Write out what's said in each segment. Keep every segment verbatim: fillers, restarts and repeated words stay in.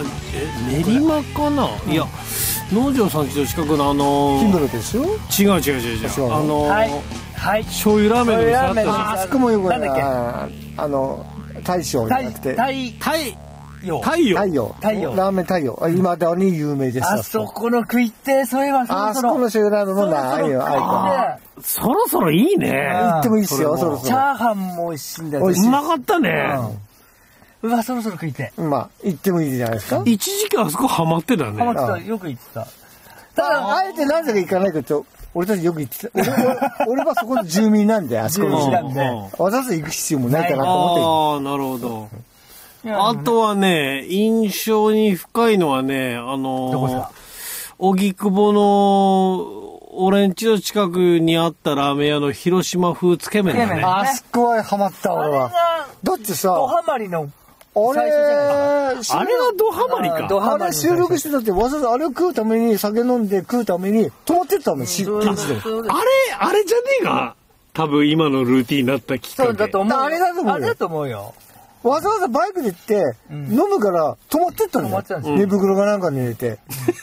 え練馬かな、うん、いや農場さんちの近くのあのヒムロでしょ。 違う違う違う違う、あのーはいはい、 醤油ラーメンの店あったじゃん。 あそこもよくなんだっけ、 ああの大将じゃなくて太太陽太陽太陽太陽ラーメン太陽、今だに有名です。 あそこの食いってそういえばそろそろあそこの醤油ラーメンもないよ。あそろそろいいね。 行ってもいいっすよ。そろそろチャーハンも美味しいんだよ。 うまかったね。 うわそろそろ食いて。 まあ行ってもいいじゃないですか。 一時期あそこハマってたね。 ハマってた、よく行ってた。 ただあえてなぜか行かないかと。俺たちよく行ってた。俺, 俺はそこの住民なんで、あそこの。 住民なんで。 わざわざ行く必要もないかなと思って。 ああ、なるほど。あとはね、印象に深いのはね、あの、荻窪の俺んちの近くにあったラーメン屋の広島風つけ麺だね。 あそこはハマった俺は。だってさ、 ドハマりの。 あれ、あれがドハマりか。 あれ収録してたってわざわざあれを食うために酒飲んで食うために泊まってったの、新地で。 あれ、あれじゃねえか。多分今のルーティンになったきっかけ。 そうだと思う。 あれだと思うよ。 あれだと思うよ。 わざわざバイクで行って飲むから泊まってったのよ。寝袋がなんかに入れて。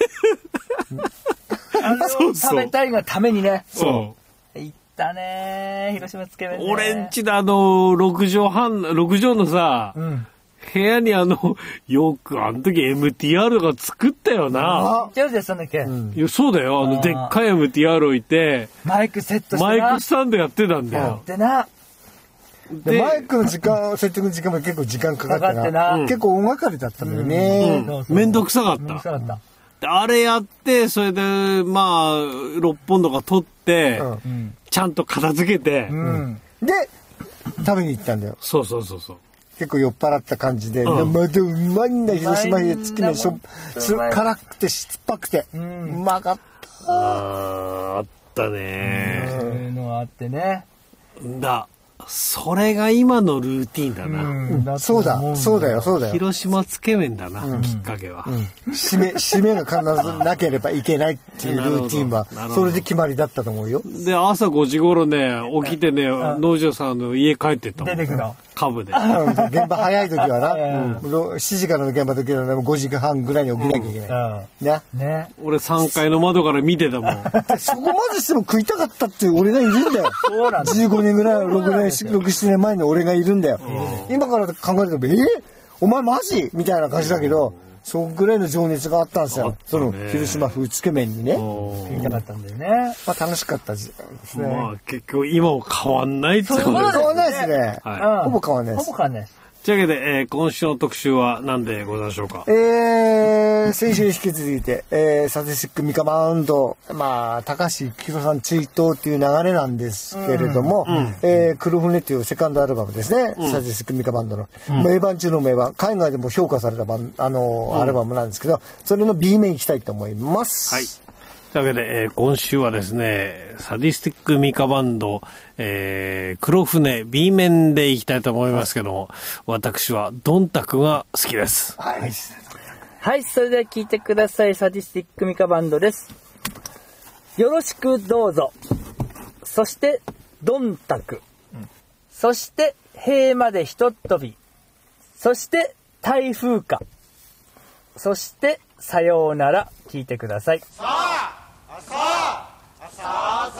あれを食べたいがためにね。 そう。 行ったね広島つけ麺ね。 俺んちであの、ろく畳半、ろく畳のさ、 うん部屋にあの、よくあの時 エムティーアール が作ったよな。 ジョージでしたんだっけ、 うん、いや、そうだよ。あの、でっかい エムティーアール 置いて、 マイクセットしてな。 マイクスタンドやってたんだよ。 でな。 で、マイクの時間、セッティングの時間も結構時間かかってな。 かかってな。 結構大掛かりだったんだよね。 めんどくさかった。 めんどくさかった。 であれやって、それで、まあ、ろっぽんとか取って、うん、ちゃんと片付けて、 うん、で、食べに行ったんだよ。 そうそうそうそう。 結構酔っ払った感じで、うん、まだうまいんだ広島でつきめんしょ辛くて酸っぱくて、うん、うまかった。 ああったね。 そういうのがあってね。 だ。それが今のルーティンだな。 うん、そうだ、そうだよ、そうだよ。 広島つけ麺だな、うん、きっかけは。 うん、締め、締めが必ずなければいけないっていうルーティンは、それで決まりだったと思うよ。 で、朝ごじ頃ね、起きてね、農場さんの家帰ってったもん。 出てくの。 株で。 現場早い時はな、しちじからの現場の時はごじはんぐらいに起きなきゃいけない。ね。 ね。 俺さんがいの窓から見てたもん。 そこまでしても食いたかったって俺がいるんだよ。じゅうごねんぐらい、ろくねん、ろく、ななねんまえに俺がいるんだよ。今から考えると、えー、お前マジみたいな感じだけど、そんぐらいの情熱があったんですよ。その広島風つけ麺にね。 食いたかったんだよね。 まあ楽しかったですね。 まあ結局今も変わんないってことですね。 変わんないですね。ほぼ変わんないです。 ほぼ変わんないです。 というわけで、えー、今週の特集は何でございましょうか。 えー、先週に引き続いて、えー、サディスティックミカバンド、まあ、高橋幸宏さん追悼っていう流れなんですけれども、うん、えー、黒船というセカンドアルバムですね、うん、サディスティックミカバンドの、うん、名盤中の名盤、海外でも評価されたバン、あのーうん、アルバムなんですけど、それの B 面いきたいと思います。 はい。というわけで、えー、今週はですね、サディスティックミカバンド、えー、黒船 B 面でいきたいと思いますけども、はい、私はドンタクが好きです。 はい。 はい、それでは聞いてください。サディスティックミカバンドです。よろしくどうぞ。そして、ドンタク。うん、そして、塀までひとっ飛び。そして、台風か。そして、さようなら。聞いてください。